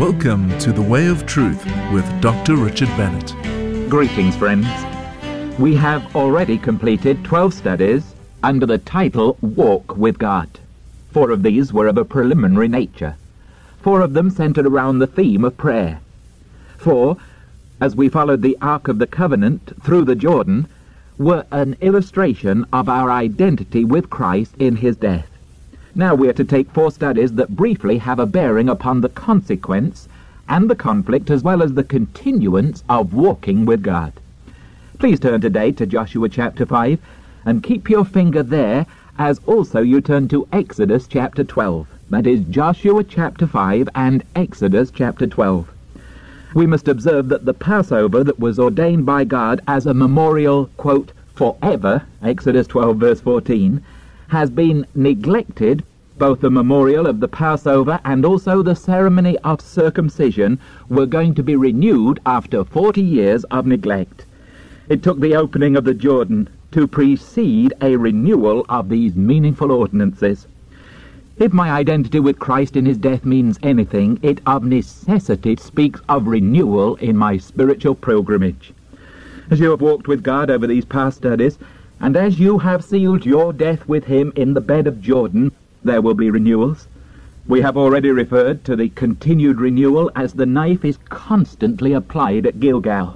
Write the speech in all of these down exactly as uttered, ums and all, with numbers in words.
Welcome to The Way of Truth with Doctor Richard Bennett. Greetings, friends. We have already completed twelve studies under the title Walk with God. Four of these were of a preliminary nature. Four of them centered around the theme of prayer. Four, as we followed the Ark of the Covenant through the Jordan, were an illustration of our identity with Christ in his death. Now we are to take four studies that briefly have a bearing upon the consequence and the conflict as well as the continuance of walking with God. Please turn today to Joshua chapter five and keep your finger there as also you turn to Exodus chapter twelve. That is Joshua chapter five and Exodus chapter twelve. We must observe that the Passover that was ordained by God as a memorial, quote, forever, Exodus twelve verse fourteen, has been neglected. Both the memorial of the Passover and also the ceremony of circumcision were going to be renewed after forty years of neglect. It took the opening of the Jordan to precede a renewal of these meaningful ordinances. If my identity with Christ in his death means anything, it of necessity speaks of renewal in my spiritual pilgrimage. As you have walked with God over these past studies, and as you have sealed your death with him in the bed of Jordan, there will be renewals. We have already referred to the continued renewal as the knife is constantly applied at Gilgal.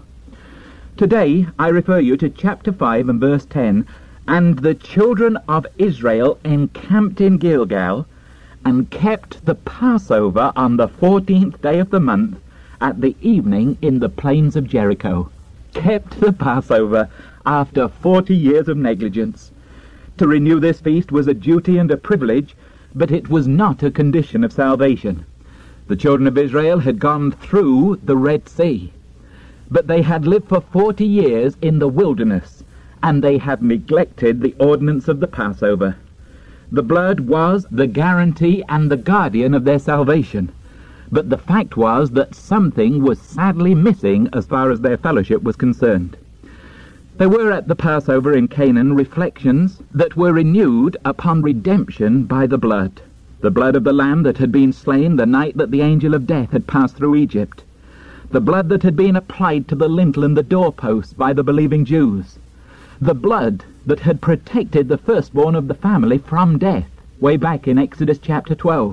Today I refer you to chapter five and verse ten. And the children of Israel encamped in Gilgal, and kept the Passover on the fourteenth day of the month at the evening in the plains of Jericho. Kept the Passover after forty years of negligence. To renew this feast was a duty and a privilege, but it was not a condition of salvation. The children of Israel had gone through the Red Sea, but they had lived for forty years in the wilderness, and they had neglected the ordinance of the Passover. The blood was the guarantee and the guardian of their salvation, but the fact was that something was sadly missing as far as their fellowship was concerned. There were at the Passover in Canaan reflections that were renewed upon redemption by the blood, the blood of the lamb that had been slain the night that the angel of death had passed through Egypt, the blood that had been applied to the lintel and the doorposts by the believing Jews, the blood that had protected the firstborn of the family from death, way back in Exodus chapter twelve.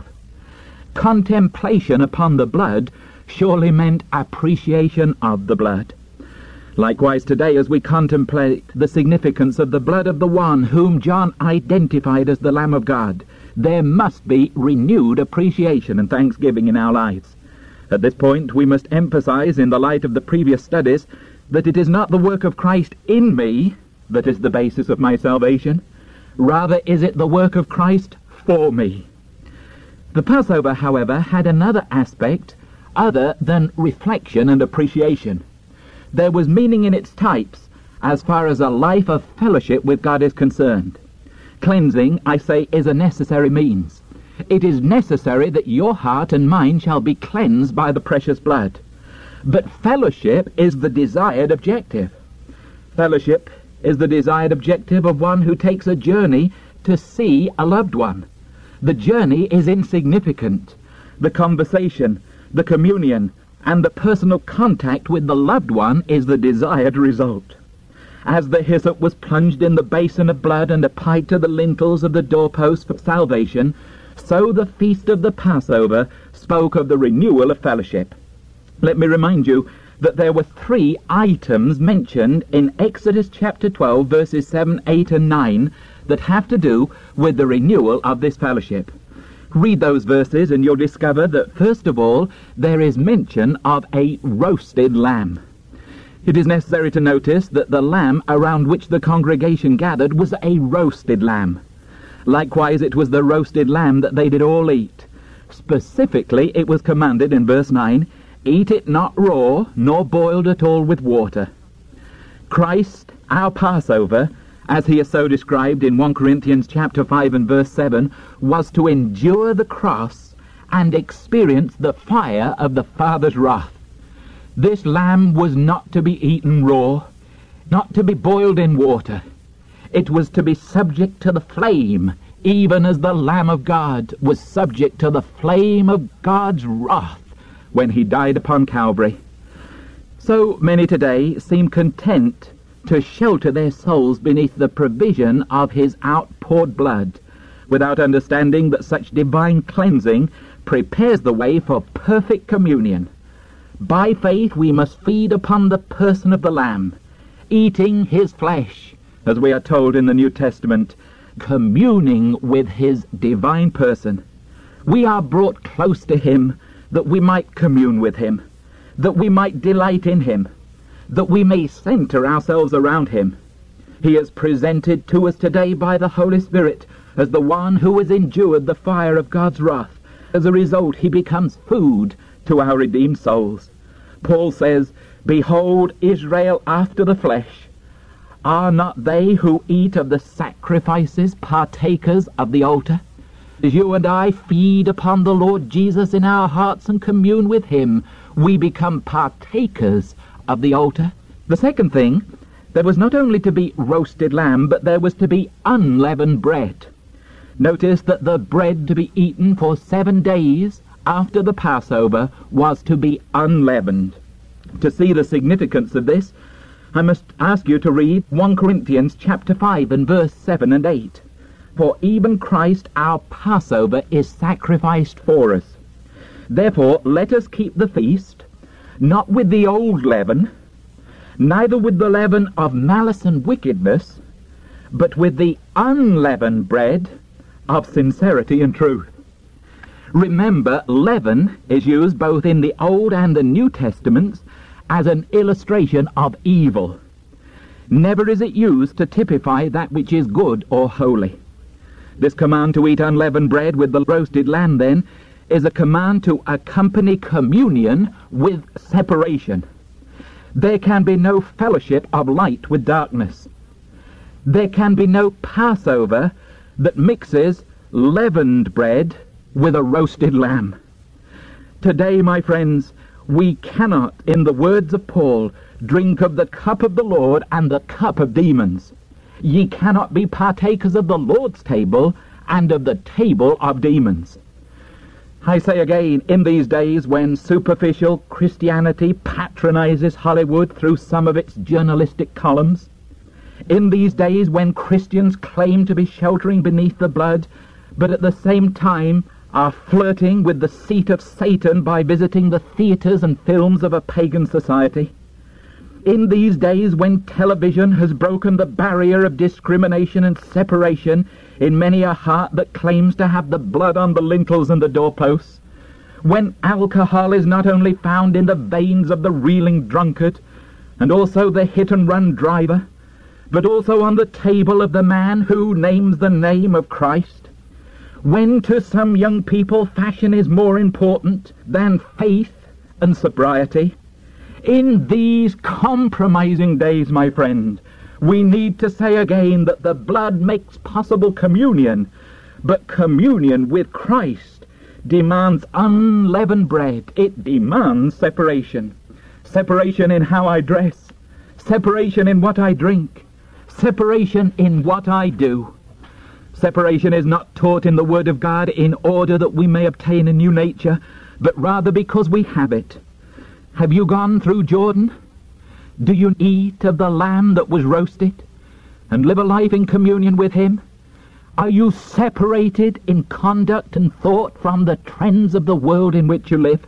Contemplation upon the blood surely meant appreciation of the blood. Likewise today, as we contemplate the significance of the blood of the one whom John identified as the Lamb of God, there must be renewed appreciation and thanksgiving in our lives. At this point, we must emphasize, in the light of the previous studies, that it is not the work of Christ in me that is the basis of my salvation. Rather is it the work of Christ for me. The Passover, however, had another aspect other than reflection and appreciation. There was meaning in its types as far as a life of fellowship with God is concerned. Cleansing, I say, is a necessary means. It is necessary that your heart and mind shall be cleansed by the precious blood. But fellowship is the desired objective. Fellowship is the desired objective of one who takes a journey to see a loved one. The journey is insignificant. The conversation, the communion, and the personal contact with the loved one is the desired result. As the hyssop was plunged in the basin of blood and applied to the lintels of the doorposts for salvation, so the feast of the Passover spoke of the renewal of fellowship. Let me remind you that there were three items mentioned in Exodus chapter twelve, verses seven, eight, and nine that have to do with the renewal of this fellowship. Read those verses and you'll discover that first of all there is mention of a roasted lamb. It is necessary to notice that the lamb around which the congregation gathered was a roasted lamb. Likewise it was the roasted lamb that they did all eat. Specifically it was commanded in verse nine, eat it not raw, nor boiled at all with water. Christ, our Passover, as he is so described in First Corinthians chapter five and verse seven, was to endure the cross and experience the fire of the Father's wrath. This lamb was not to be eaten raw, not to be boiled in water. It was to be subject to the flame, even as the Lamb of God was subject to the flame of God's wrath when he died upon Calvary. So many today seem content to shelter their souls beneath the provision of his outpoured blood, without understanding that such divine cleansing prepares the way for perfect communion. By faith we must feed upon the person of the Lamb, eating his flesh, as we are told in the New Testament, communing with his divine person. We are brought close to him that we might commune with him, that we might delight in him, that we may center ourselves around him. He is presented to us today by the Holy Spirit as the one who has endured the fire of God's wrath. As a result, he becomes food to our redeemed souls. Paul says, "Behold, Israel after the flesh. Are not they who eat of the sacrifices partakers of the altar?" As you and I feed upon the Lord Jesus in our hearts and commune with him, we become partakers of the altar. The second thing, there was not only to be roasted lamb, but there was to be unleavened bread. Notice that the bread to be eaten for seven days after the Passover was to be unleavened. To see the significance of this, I must ask you to read First Corinthians chapter five and verse seven and eight. For even Christ our Passover is sacrificed for us. Therefore let us keep the feast, not with the old leaven, neither with the leaven of malice and wickedness, but with the unleavened bread of sincerity and truth. Remember, leaven is used both in the Old and the New Testaments as an illustration of evil. Never is it used to typify that which is good or holy. This command to eat unleavened bread with the roasted lamb, then, is a command to accompany communion with separation. There can be no fellowship of light with darkness. There can be no Passover that mixes leavened bread with a roasted lamb. Today, my friends, we cannot, in the words of Paul, drink of the cup of the Lord and the cup of demons. Ye cannot be partakers of the Lord's table and of the table of demons. I say again, in these days when superficial Christianity patronizes Hollywood through some of its journalistic columns, in these days when Christians claim to be sheltering beneath the blood, but at the same time are flirting with the seat of Satan by visiting the theaters and films of a pagan society, in these days when television has broken the barrier of discrimination and separation in many a heart that claims to have the blood on the lintels and the doorposts, when alcohol is not only found in the veins of the reeling drunkard and also the hit-and-run driver, but also on the table of the man who names the name of Christ, when to some young people fashion is more important than faith and sobriety, in these compromising days, my friend, we need to say again that the blood makes possible communion, but communion with Christ demands unleavened bread. It demands separation. Separation in how I dress, separation in what I drink, separation in what I do. Separation is not taught in the Word of God in order that we may obtain a new nature, but rather because we have it. Have you gone through Jordan? Do you eat of the lamb that was roasted and live a life in communion with him? Are you separated in conduct and thought from the trends of the world in which you live?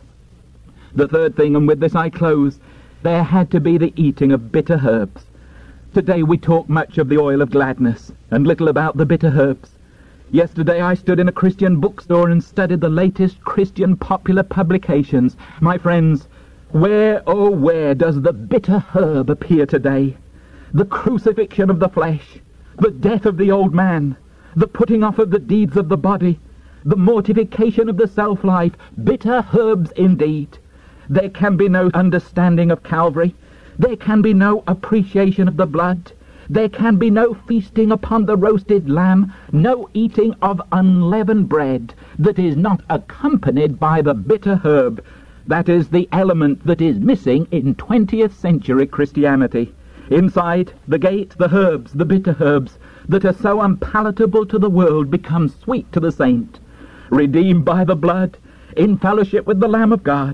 The third thing, and with this I close, there had to be the eating of bitter herbs. Today we talk much of the oil of gladness and little about the bitter herbs. Yesterday I stood in a Christian bookstore and studied the latest Christian popular publications. My friends, where, oh where, does the bitter herb appear today? The crucifixion of the flesh, the death of the old man, the putting off of the deeds of the body, the mortification of the self-life, bitter herbs indeed. There can be no understanding of Calvary. There can be no appreciation of the blood. There can be no feasting upon the roasted lamb, no eating of unleavened bread that is not accompanied by the bitter herb. That is the element that is missing in twentieth century Christianity. Inside the gate, the herbs, the bitter herbs, that are so unpalatable to the world become sweet to the saint. Redeemed by the blood, in fellowship with the Lamb of God,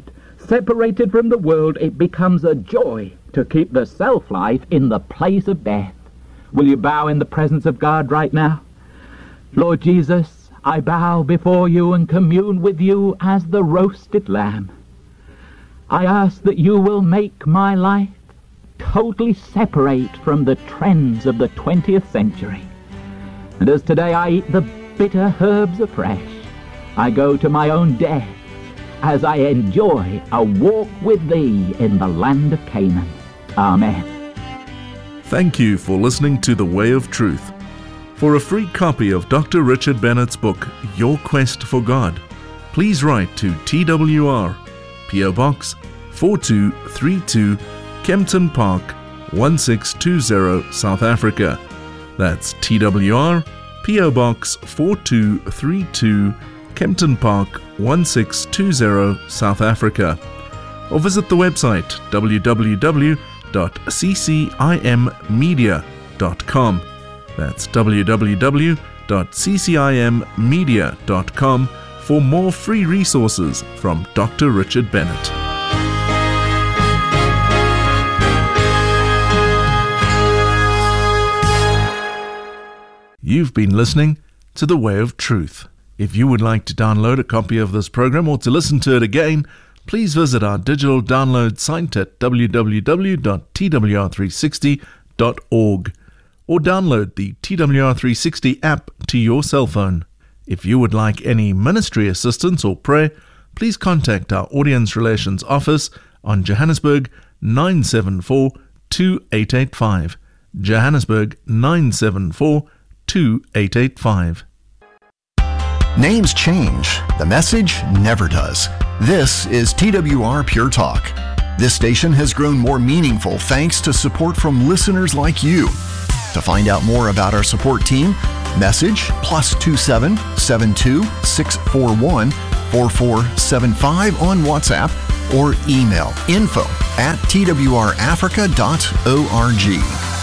Separated from the world, it becomes a joy to keep the self-life in the place of death. Will you bow in the presence of God right now? Lord Jesus, I bow before you and commune with you as the roasted lamb. I ask that you will make my life totally separate from the trends of the twentieth century. And as today I eat the bitter herbs afresh, I go to my own death as I enjoy a walk with thee in the land of Canaan. Amen. Thank you for listening to The Way of Truth. For a free copy of Doctor Richard Bennett's book, Your Quest for God, please write to T W R, P O Box four two three two, Kempton Park, one six two zero, South Africa. That's T W R, P O Box four two three two, Kempton Park, one six two zero, South Africa. Or visit the website w w w dot c c i m media dot com. That's w w w dot c c i m media dot com for more free resources from Doctor Richard Bennett. You've been listening to The Way of Truth. If you would like to download a copy of this program or to listen to it again, please visit our digital download site at w w w dot t w r three sixty dot org or download the T W R three sixty app to your cell phone. If you would like any ministry assistance or prayer, please contact our Audience Relations Office on Johannesburg nine seven four two eight eight five. Johannesburg nine seven four two eight eight five. Names change. The message never does. This is T W R Pure Talk. This station has grown more meaningful thanks to support from listeners like you. To find out more about our support team, message plus two seven seven two six four one four four seven five on WhatsApp or email info at t w r africa dot org.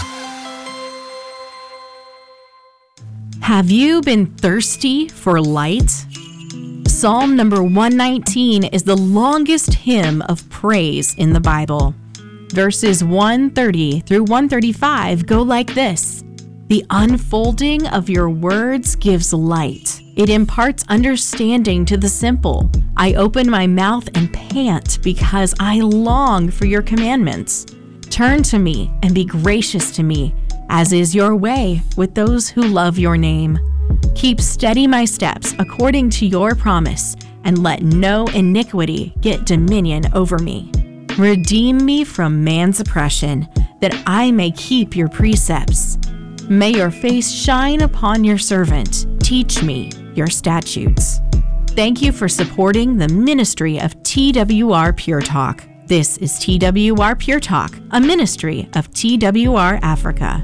Have you been thirsty for light? Psalm number one nineteen is the longest hymn of praise in the Bible. Verses one thirty through one thirty-five go like this. The unfolding of your words gives light. It imparts understanding to the simple. I open my mouth and pant because I long for your commandments. Turn to me and be gracious to me, as is your way with those who love your name. Keep steady my steps according to your promise, and let no iniquity get dominion over me. Redeem me from man's oppression, that I may keep your precepts. May your face shine upon your servant. Teach me your statutes. Thank you for supporting the ministry of T W R Pure Talk. This is T W R Pure Talk, a ministry of T W R Africa.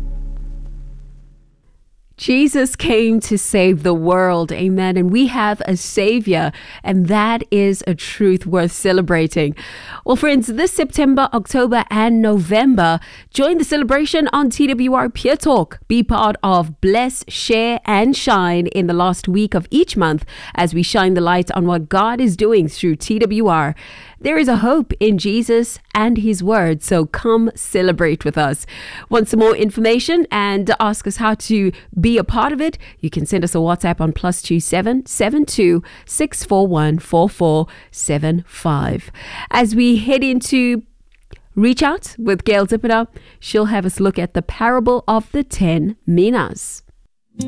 Jesus came to save the world, amen, and we have a Savior, and that is a truth worth celebrating. Well, friends, this September, October, and November, join the celebration on T W R Pure Talk. Be part of Bless, Share, and Shine in the last week of each month as we shine the light on what God is doing through T W R. There is a hope in Jesus and His Word, so come celebrate with us. Want some more information and ask us how to be a part of it? You can send us a WhatsApp on plus two seven seven two six four one four four seven five. As we head into Reach Out with Gail Zippeter, she'll have us look at the parable of the ten minas.